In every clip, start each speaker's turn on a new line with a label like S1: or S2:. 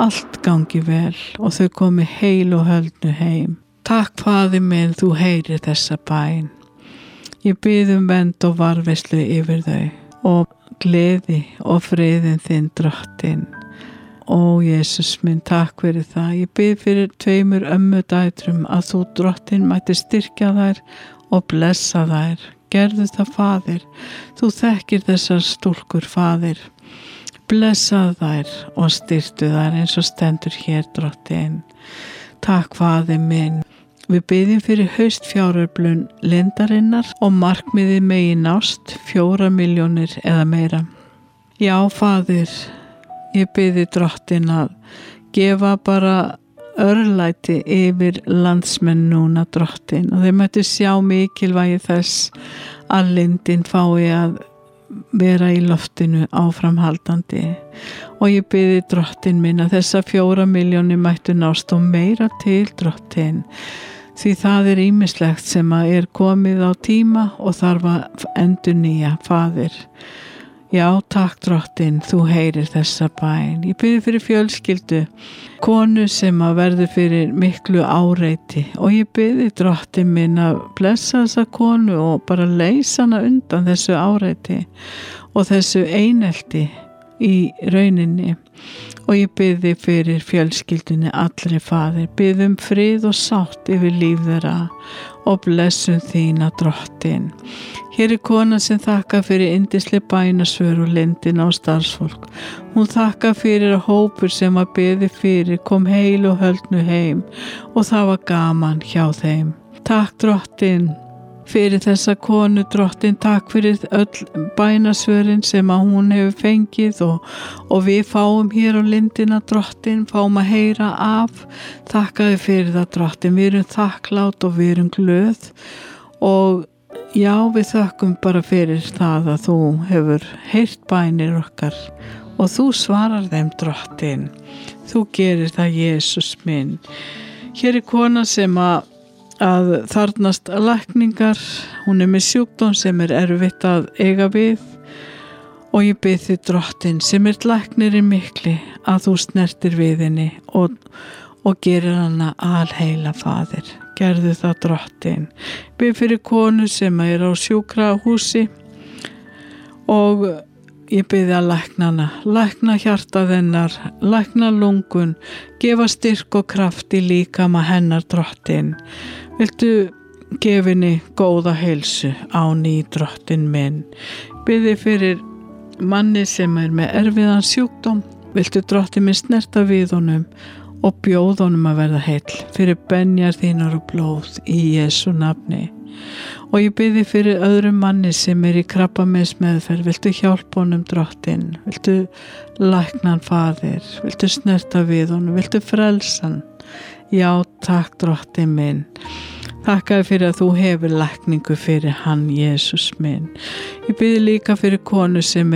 S1: allt gangi vel og þau komi heil og höldnu heim. Takk Faðir minn, þú heyrir þessa bæn. Ég bið vernd og varðveislu yfir þau og gleði og friðin þinn Drottinn. Ó Jesús minn, takk fyrir það. Ég bið fyrir 2 ömmudætrum að þú Drottinn mætti styrkja þær og blessa þær. Gerðu það Faðir, þú þekkir þessar stúlkur Faðir. Blessaðu þær og styrktu þær eins og stendur hér Drottinn. Takk Faðir minn. Við biðjum fyrir haustfjáröflun lindarinnar og markmiðið megi nást 4 milljónir eða meira. Já Faðir, ég biði Drottinn að gefa bara örlæti yfir landsmenn núna Drottinn og þeir mættu sjá mikilvægi þess að lindin fái að vera í loftinu áframhaldandi og ég biði Drottinn minn að þessa 4 milljónir mættu nást og meira til Drottinn því það ýmislegt sem að komið á tíma og þarf að endurnýja Faðir. Já, takk Drottinn, þú heyrir þessa bæn. Ég biði fyrir fjölskyldu, konu sem að verður fyrir miklu áreiti og ég biði Drottinn minn að blessa þessa konu og bara leysa hana undan þessu áreiti og þessu einelti í rauninni. Og ég biði fyrir fjölskyldunni allri Faðir, biðum frið og sátt yfir líf þeirra og blessun þína Drottinn. Hér kona sem þakka fyrir yndisleg bænasvör og lindin á starfsfólk. Hún þakka fyrir að hópur sem að biði fyrir kom heil og höldnu heim og það var gaman hjá þeim. Takk Drottinn fyrir þessa konu Drottinn, takk fyrir öll bænasvörin sem að hún hefur fengið og við fáum hér á lindina Drottinn, fáum að heyra af. Þakkaði fyrir það Drottinn, við erum þakklátt og við erum glöð og já, við þökkum bara fyrir það að þú hefur heyrt bænir okkar og þú svarar þeim Drottinn. Þú gerir það Jesús minn. Hér kona sem að þarnast lækningar, hún með sjúkdóm sem erfitt að eiga við og ég bið þig Drottinn sem læknirinn mikli að þú snertir við henni og gerir hana alheila Faðir. Gerðu það Drottinn. Bið fyrir konu sem á sjúkrahúsi og ég biði að lækna hana, lækna hjartað hennar, lækna lungun, gefa styrk og kraft í líkama hennar Drottinn. Viltu gefa henni góða heilsu á ný Drottinn minn. Biði fyrir manni sem með erfiðan sjúkdóm. Viltu Drottinn minn snerta við honum og bjóða honum að verða heill fyrir benjar þínar og blóð í Jesú nafni. Og ég biði fyrir öðrum manni sem í krabbameinsmeðferð. Viltu hjálpa honum Drottinn? Viltu lækna hann Faðir? Viltu snerta við honum? Viltu frelsa hann? Já, takk Drottinn minn. Þakkaði fyrir að þú hefur lækningu fyrir hann Jesús minn. Ég biði líka fyrir konu sem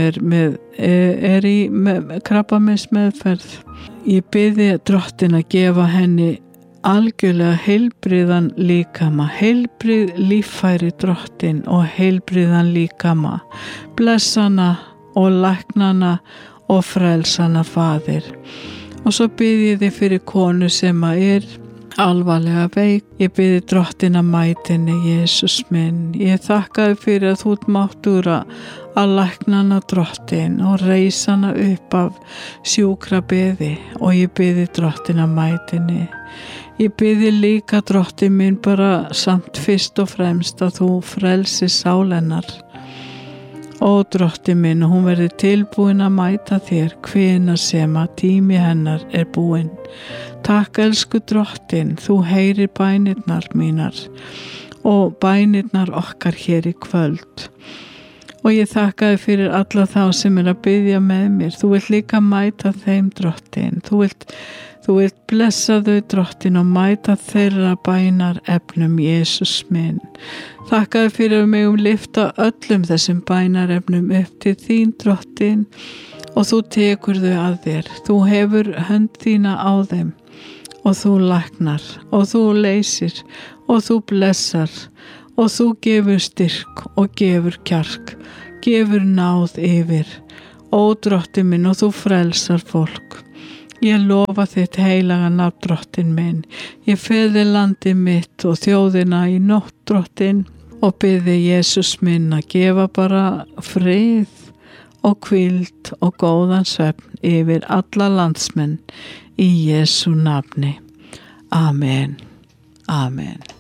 S1: í krabbameinsmeðferð. Ég biði Drottinn að gefa henni algjörlega heilbriðan líkama, heilbrið líffæri Drottinn og heilbriðan líkama. Blessana og læknana og frelsana Faðir. Og svo biði ég þig fyrir konu sem alvarlega veik. Ég biði Drottinn að mæta henni Jesús minn. Ég þakkaði fyrir að þú máttur að lækna hana Drottinn og reisa hana upp af sjúkrabeði og ég biði Drottinn að mæta henni. Ég biði líka Drottinn minn bara samt fyrst og fremst að þú frelsi sál hennar. Ó Drottinn minn, hún verði tilbúin að mæta þér hvenær sem að tími hennar búinn. Takk elsku Drottinn, þú heyrir bænirnar mínar og bænirnar okkar hér í kvöld. Og ég þakkaði fyrir alla þá sem að biðja með mér. Þú vilt líka mæta þeim Drottinn. Þú vilt blessa þau Drottinn og mæta þeirra bænar efnum Jesús minn. Þakkaði fyrir að megum lyfta öllum þessum bænar efnum upp til þín Drottinn og þú tekur þau að þér. Þú hefur hönd þína á þeim og þú læknar og þú leysir og þú blessar og þú gefur styrk og gefur kjark, gefur náð yfir. Ó Drottinn minn, og þú frelsar fólk. Ég lofa þitt heilaga nafn, Drottinn minn. Ég feði landið mitt og þjóðina í nótt, Drottinn, og biði Jesús minn að gefa bara frið og hvíld og góðan svefn yfir alla landsmenn í Jesú nafni. Amen. Amen.